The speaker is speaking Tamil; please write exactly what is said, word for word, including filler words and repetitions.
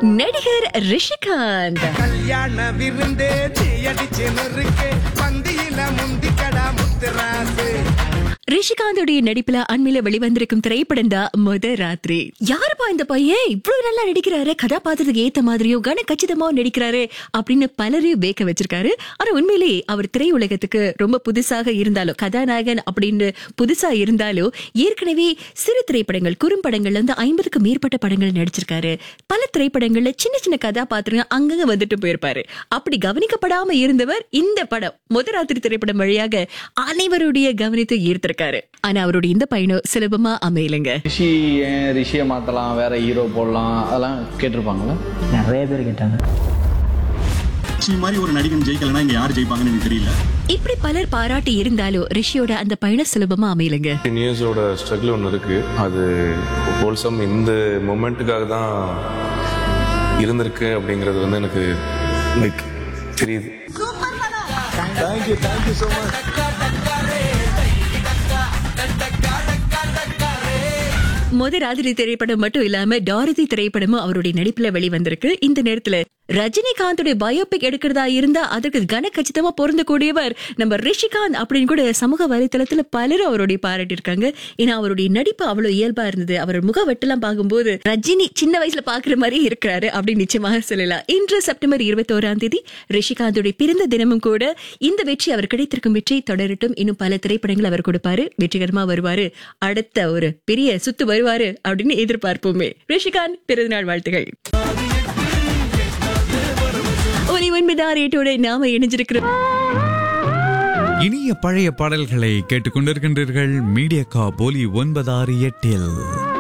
நடிகர் ரிஷிகாந்த் கல்யாண விருந்தே தீயடிச்சு நொறுக்கு பந்தியில முந்திக்கடா முத்துராசு. ரிஷிகாந்தோடைய நடிப்புல அண்மையில வெளிவந்திருக்கும் திரைப்படம் தான் முத ராத்திரி. யாருப்பா இந்த பையன் இவ்வளவு நல்லா நடிக்கிறாரு, கதாபாத்திரத்துக்கு ஏத்த மாதிரியும் கன கச்சிதமாவும் நடிக்கிறாரு அப்படின்னு பலரையும் வேக்க வச்சிருக்காரு. ஆனா உண்மையிலேயே அவர் திரையுலகத்துக்கு ரொம்ப புதுசாக இருந்தாலும், கதாநாயகன் அப்படின்னு புதுசா இருந்தாலும், ஏற்கனவே சிறு திரைப்படங்கள், குறும்படங்கள்ல வந்து ஐம்பதுக்கு மேற்பட்ட படங்கள் நடிச்சிருக்காரு. பல திரைப்படங்கள்ல சின்ன சின்ன கதாபாத்திரங்கள் அங்கங்க வந்துட்டு போயிருப்பாரு. அப்படி கவனிக்கப்படாம இருந்தவர் இந்த படம் முத ராத்திரி திரைப்படம் வழியாக அனைவருடைய கவனித்து ஈர்த்திருக்காரு. ஆனா அவருடைய இந்த பயணம் சுலபமா அமையலைங்க. ரிஷி ஏன் ரிஷியை மாத்தலாம், வேற ஹீரோ போடலாம், அதெல்லாம் கேட்டிருப்பாங்களா? நிறைய பேர் கேட்டாங்க. ரிஷி மாதிரி ஒரு நடிகன் ஜெயிக்கலன்னா இங்க யார் ஜெயிப்பாங்கன்னு எனக்கு தெரியல. இப்படி பலர் பாராட்டி இருந்தாலும் ரிஷியோட அந்த பயணம் சுலபமா அமையலைங்க. இயர்ஸோட ஸ்ட்ரகிள் ஒன்று இருக்கு. அது ஹோல்சம் இந்த மொமெண்ட்டுக்காக தான் இருந்திருக்கு அப்படிங்கிறது வந்து எனக்கு லைக் தெரியுது. Thank you thank you so much. முத ராத்திரி திரைப்படம் மட்டும் இல்லாம டாரதி திரைப்படமும் அவருடைய நடிப்புல வெளிவந்திருக்கு. இந்த நேரத்துல ரஜினிகாந்தோட பயோபிக் எடுக்கிறதா இருந்தா அதற்கு கன கச்சிதமா பொருந்தக்கூடியவர் நம்ம ரிஷிகாந்த் அப்படின்னு கூட சமூக வலைத்தளத்துல பலரும் அவருடைய பாராட்டியிருக்காங்க. ஏன்னா அவருடைய நடிப்பு அவ்வளவு இயல்பா இருந்தது. அவர் முக வெட்டெல்லாம் பார்க்கும்போது ரஜினி சின்ன வயசுல பாக்குற மாதிரி இருக்கிறாரு அப்படின்னு நிச்சயமாக சொல்லலாம். இன்று செப்டம்பர் இருபத்தி ஓராம் தேதி ரிஷிகாந்தோடைய பிறந்த தினமும் கூட. இந்த வெற்றி அவர் கிடைத்திருக்கும் வெற்றி தொடரட்டும். இன்னும் பல திரைப்படங்கள் அவர் கொடுப்பாரு, வெற்றிகரமா வருவாரு, அடுத்த ஒரு பெரிய சுத்து வருவாரு அப்படின்னு எதிர்பார்ப்போமே. ரிஷிகாந்த் பிறந்தநாள் வாழ்த்துகள். ஒலி ஒன்பதாறு எட்டோட நாம இணைஞ்சிருக்கிறோம். இனிய பழைய பாடல்களை கேட்டுக்கொண்டிருக்கின்றீர்கள் மீடியா கா ஒலி ஒன்பதாறு எட்டில்.